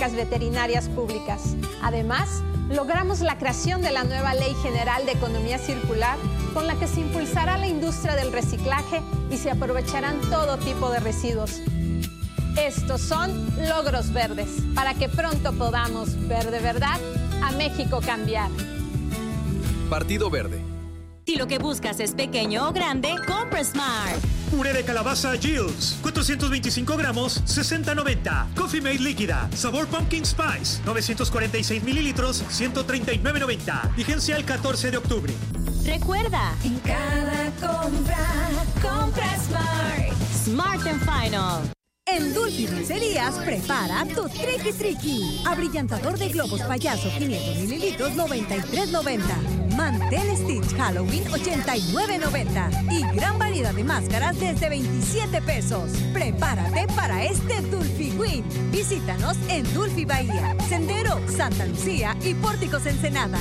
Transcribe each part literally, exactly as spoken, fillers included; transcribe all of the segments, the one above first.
veterinarias públicas. Además, logramos la creación de la nueva Ley General de Economía Circular, con la que se impulsará la industria del reciclaje y se aprovecharán todo tipo de residuos. Estos son logros verdes, para que pronto podamos ver de verdad a México cambiar. Partido Verde. Si lo que buscas es pequeño o grande, compra Smart. Puré de calabaza Gills, cuatrocientos veinticinco gramos, sesenta noventa. Coffee Mate líquida, sabor Pumpkin Spice, novecientos cuarenta y seis mililitros, ciento treinta y nueve noventa. Vigencia el catorce de octubre. Recuerda, en cada compra, compra Smart. Smart and Final. En Dulce Dulcerías, prepara tu Tricky Tricky. Abrillantador de globos payaso quinientos mililitros, noventa y tres noventa. Mantel Stitch Halloween, ochenta y nueve noventa. Y gran variedad de máscaras desde veintisiete pesos. Prepárate para este Dulce-Win. Visítanos en Dulce Bahía, Sendero, Santa Lucía y Pórticos Ensenada.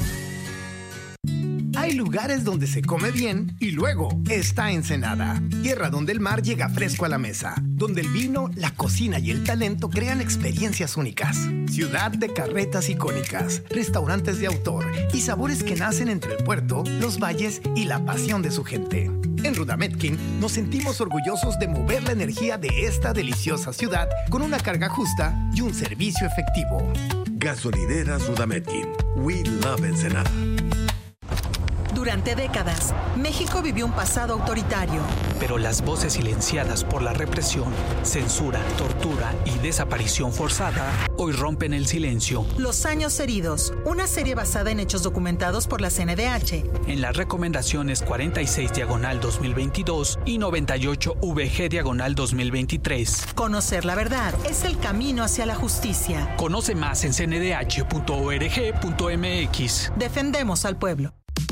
Hay lugares donde se come bien y luego está Ensenada, tierra donde el mar llega fresco a la mesa, donde el vino, la cocina y el talento crean experiencias únicas. Ciudad de carretas icónicas, restaurantes de autor y sabores que nacen entre el puerto, los valles y la pasión de su gente. En Rudametkin nos sentimos orgullosos de mover la energía de esta deliciosa ciudad con una carga justa y un servicio efectivo. Gasolineras Rudametkin. We love Ensenada. Durante décadas, México vivió un pasado autoritario. Pero las voces silenciadas por la represión, censura, tortura y desaparición forzada hoy rompen el silencio. Los años heridos, una serie basada en hechos documentados por la C N D H. En las recomendaciones cuarenta y seis diagonal dos mil veintidós y noventa y ocho V G diagonal dos mil veintitrés. Conocer la verdad es el camino hacia la justicia. Conoce más en c n d h punto org punto m x. Defendemos al pueblo.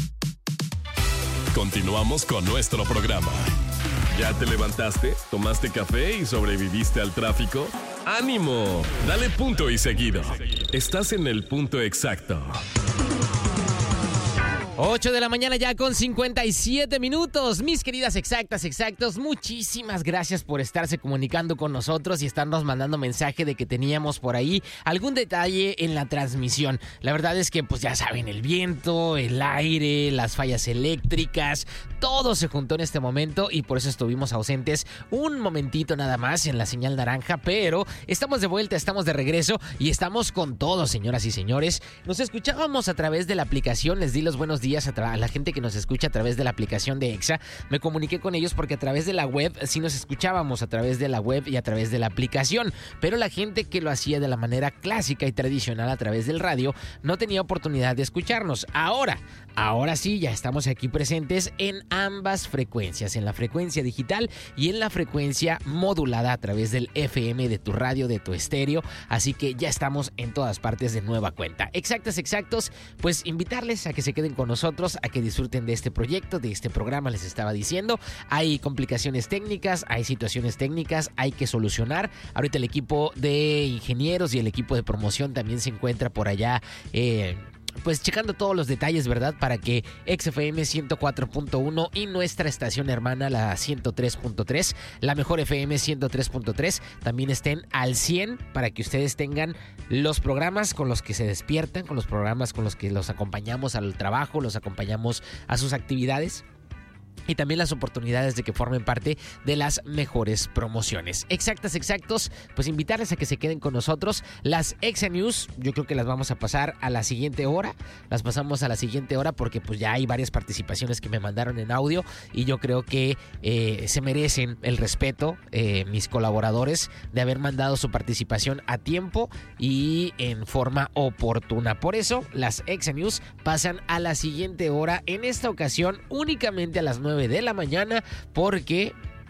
Continuamos con nuestro programa. ¿Ya te levantaste? ¿Tomaste café y sobreviviste al tráfico? ¡Ánimo! Dale punto y seguido. Estás en el punto exacto. ocho de la mañana ya con cincuenta y siete minutos. Mis queridas exactas, exactos, muchísimas gracias por estarse comunicando con nosotros y estarnos mandando mensaje de que teníamos por ahí algún detalle en la transmisión. La verdad es que, pues ya saben, el viento, el aire, las fallas eléctricas, todo se juntó en este momento y por eso estuvimos ausentes un momentito nada más en la señal naranja, pero estamos de vuelta, estamos de regreso y estamos con todo, señoras y señores. Nos escuchábamos a través de la aplicación, les di los buenos días días a, tra- a la gente que nos escucha a través de la aplicación de Exa. Me comuniqué con ellos porque a través de la web sí nos escuchábamos a través de la web y a través de la aplicación, pero la gente que lo hacía de la manera clásica y tradicional a través del radio no tenía oportunidad de escucharnos. Ahora, ahora sí, ya estamos aquí presentes en ambas frecuencias, en la frecuencia digital y en la frecuencia modulada a través del F M de tu radio, de tu estéreo, así que ya estamos en todas partes de nueva cuenta. Exactas, exactos, pues invitarles a que se queden con nosotros, a que disfruten de este proyecto, de este programa. Les estaba diciendo, hay complicaciones técnicas, hay situaciones técnicas, hay que solucionar. Ahorita el equipo de ingenieros y el equipo de promoción también se encuentra por allá, eh, pues checando todos los detalles, ¿verdad? Para que X F M ciento cuatro punto uno y nuestra estación hermana, la ciento tres punto tres, la mejor F M ciento tres punto tres, también estén al cien para que ustedes tengan los programas con los que se despiertan, con los programas con los que los acompañamos al trabajo, los acompañamos a sus actividades. Y también las oportunidades de que formen parte de las mejores promociones. Exactas, exactos, pues invitarles a que se queden con nosotros. Las Exa News, yo creo que las vamos a pasar a la siguiente hora. Las pasamos a la siguiente hora porque pues ya hay varias participaciones que me mandaron en audio. Y yo creo que eh, se merecen el respeto, eh, mis colaboradores, de haber mandado su participación a tiempo y en forma oportuna. Por eso, las Exa News pasan a la siguiente hora. En esta ocasión, únicamente a las nueve de la mañana porque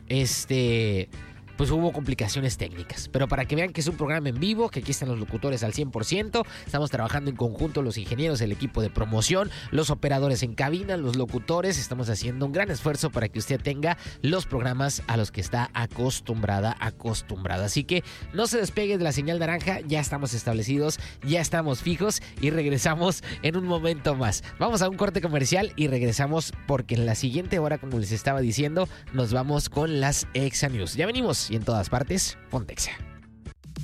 este pues hubo complicaciones técnicas, pero para que vean que es un programa en vivo, que aquí están los locutores al cien por ciento, estamos trabajando en conjunto los ingenieros, el equipo de promoción, los operadores en cabina, los locutores, estamos haciendo un gran esfuerzo para que usted tenga los programas a los que está acostumbrada, acostumbrada, así que no se despegue de la señal naranja, ya estamos establecidos, ya estamos fijos y regresamos en un momento más. Vamos a un corte comercial y regresamos porque en la siguiente hora, como les estaba diciendo, nos vamos con las Exa News. Ya venimos. Y en todas partes, ponte Exa.